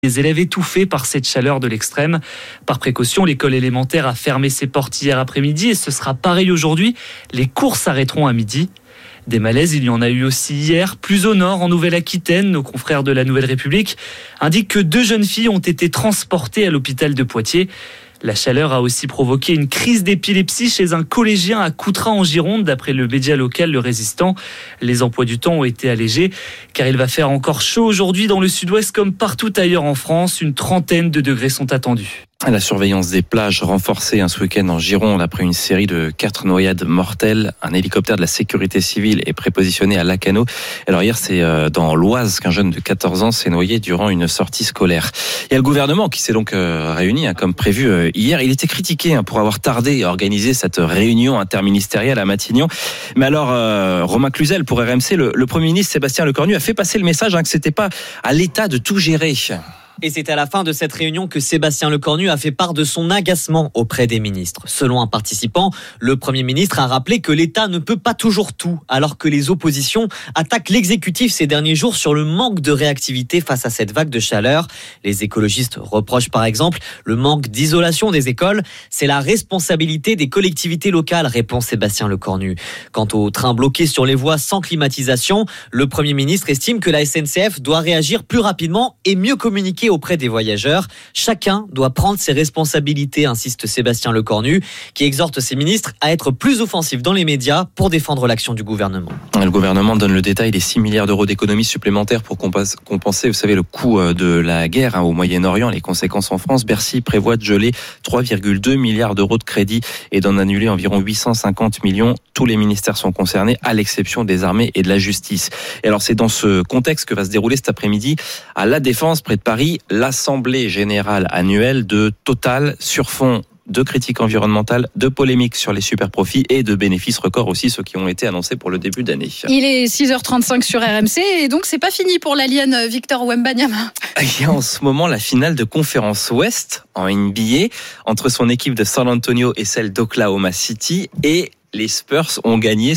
Les élèves étouffés par cette chaleur de l'extrême. Par précaution, l'école élémentaire a fermé ses portes hier après-midi et ce sera pareil aujourd'hui. Les cours s'arrêteront à midi. Des malaises, il y en a eu aussi hier. Plus au nord, en Nouvelle-Aquitaine, nos confrères de la Nouvelle République indiquent que 2 jeunes filles ont été transportées à l'hôpital de Poitiers. La chaleur a aussi provoqué une crise d'épilepsie chez un collégien à Coutras en Gironde, d'après le média local Le Résistant. Les emplois du temps ont été allégés car il va faire encore chaud aujourd'hui dans le sud-ouest comme partout ailleurs en France. Une trentaine de degrés sont attendus. La surveillance des plages renforcée ce week-end en Gironde après une série de 4 noyades mortelles. Un hélicoptère de la sécurité civile est prépositionné à Lacanau. Alors hier, c'est dans l'Oise qu'un jeune de 14 ans s'est noyé durant une sortie scolaire. Il y a le gouvernement qui s'est donc réuni comme prévu hier. Il était critiqué pour avoir tardé à organiser cette réunion interministérielle à Matignon. Mais alors, Romain Cluzel pour RMC, le Premier ministre Sébastien Lecornu a fait passer le message que c'était pas à l'État de tout gérer. Et c'est à la fin de cette réunion que Sébastien Lecornu a fait part de son agacement auprès des ministres. Selon un participant, le Premier ministre a rappelé que l'État ne peut pas toujours tout, alors que les oppositions attaquent l'exécutif ces derniers jours sur le manque de réactivité face à cette vague de chaleur. Les écologistes reprochent par exemple le manque d'isolation des écoles. C'est la responsabilité des collectivités locales, répond Sébastien Lecornu. Quant aux trains bloqués sur les voies sans climatisation, le Premier ministre estime que la SNCF doit réagir plus rapidement et mieux communiquer auprès des voyageurs. Chacun doit prendre ses responsabilités, insiste Sébastien Lecornu, qui exhorte ses ministres à être plus offensifs dans les médias pour défendre l'action du gouvernement. Le gouvernement donne le détail des 6 milliards d'euros d'économies supplémentaires pour compenser, vous savez, le coût de la guerre au Moyen-Orient, les conséquences en France. Bercy prévoit de geler 3,2 milliards d'euros de crédit et d'en annuler environ 850 millions. Tous les ministères sont concernés, à l'exception des armées et de la justice. Et alors, c'est dans ce contexte que va se dérouler cet après-midi à La Défense, près de Paris, l'Assemblée générale annuelle de Total sur fond de critiques environnementales, de polémiques sur les super profits et de bénéfices records aussi, ceux qui ont été annoncés pour le début d'année. Il est 6h35 sur RMC et donc c'est pas fini pour l'alien Victor Wembanyama. Il y a en ce moment la finale de conférence Ouest en NBA entre son équipe de San Antonio et celle d'Oklahoma City et les Spurs ont gagné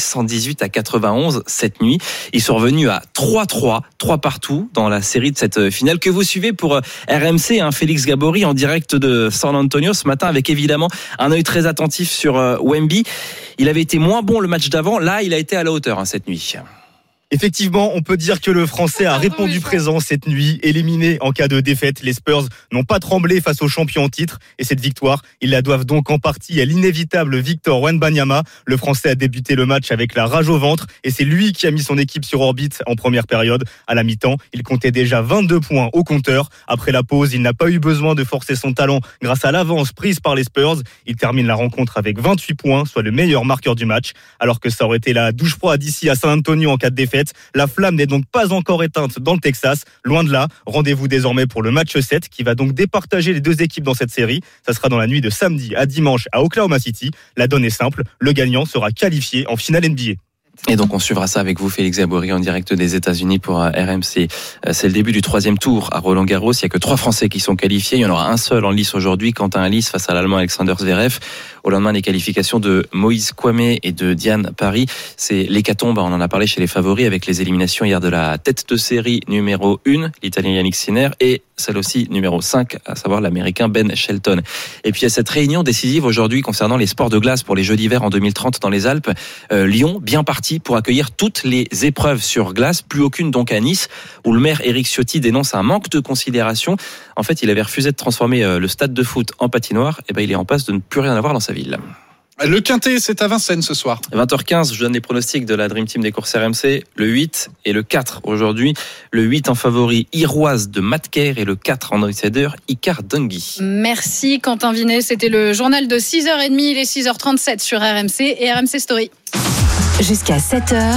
118-91 cette nuit. Ils sont revenus à 3-3, 3 partout dans la série de cette finale que vous suivez pour RMC. Félix Gabory en direct de San Antonio ce matin avec évidemment un œil très attentif sur Wemby. Il avait été moins bon le match d'avant. Là, il a été à la hauteur cette nuit. Effectivement, on peut dire que le Français a répondu présent cette nuit. Éliminé en cas de défaite, les Spurs n'ont pas tremblé face aux champions en titre. Et cette victoire, ils la doivent donc en partie à l'inévitable Victor Wembanyama. Le Français a débuté le match avec la rage au ventre. Et c'est lui qui a mis son équipe sur orbite en première période. À la mi-temps, il comptait déjà 22 points au compteur. Après la pause, il n'a pas eu besoin de forcer son talent grâce à l'avance prise par les Spurs. Il termine la rencontre avec 28 points, soit le meilleur marqueur du match. Alors que ça aurait été la douche froide ici à San Antonio en cas de défaite. La flamme n'est donc pas encore éteinte dans le Texas. Loin de là, rendez-vous désormais pour le match 7 qui va donc départager les deux équipes dans cette série. Ça sera dans la nuit de samedi à dimanche à Oklahoma City. La donne est simple, le gagnant sera qualifié en finale NBA. Et donc on suivra ça avec vous, Félix Gabory, en direct des États-Unis pour RMC. C'est le début du 3e tour à Roland-Garros. Il n'y a que 3 Français qui sont qualifiés. Il y en aura un seul en lice aujourd'hui, Quentin Alice face à l'Allemand Alexander Zverev. Au lendemain des qualifications de Moïse Kwame et de Diane Paris, c'est l'hécatombe. On en a parlé chez les favoris avec les éliminations hier de la tête de série numéro 1, l'Italien Yannick Sinner, et celle aussi numéro 5, à savoir l'Américain Ben Shelton. Et puis il y a cette réunion décisive aujourd'hui concernant les sports de glace pour les Jeux d'hiver en 2030 dans les Alpes. Lyon, bien parti pour accueillir toutes les épreuves sur glace, plus aucune donc à Nice, où le maire Éric Ciotti dénonce un manque de considération. En fait, il avait refusé de transformer le stade de foot en patinoire, et il est en passe de ne plus rien avoir dans sa ville. Le Quintet, c'est à Vincennes ce soir. 20h15, je donne les pronostics de la Dream Team des courses RMC. Le 8 et le 4 aujourd'hui. Le 8 en favori, Iroise de Matker, et le 4 en outsider, Icar Dungui. Merci Quentin Vinet, c'était le journal de 6h30, il est 6h37 sur RMC et RMC Story. Jusqu'à 7h.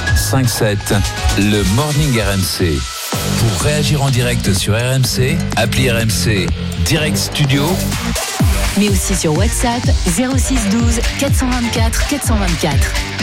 5-7, le Morning RMC. Pour réagir en direct sur RMC, appli RMC Direct Studio. Mais aussi sur WhatsApp 06 12 424 424.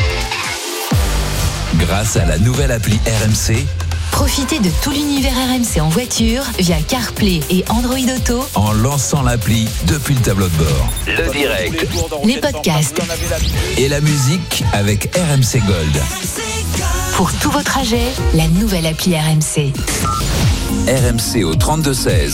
Grâce à la nouvelle appli RMC, profitez de tout l'univers RMC en voiture via CarPlay et Android Auto en lançant l'appli depuis le tableau de bord. Le direct, les podcasts et la musique avec RMC Gold. Pour tous vos trajets, la nouvelle appli RMC. RMC au 32-16.